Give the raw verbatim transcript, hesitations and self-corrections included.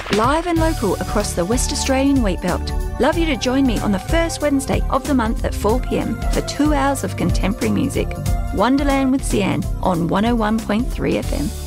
live and local across the West Australian Wheatbelt. Love you to join me on the first Wednesday of the month at four p m for two hours of contemporary music. Wonderland with Sian on one oh one point three F M.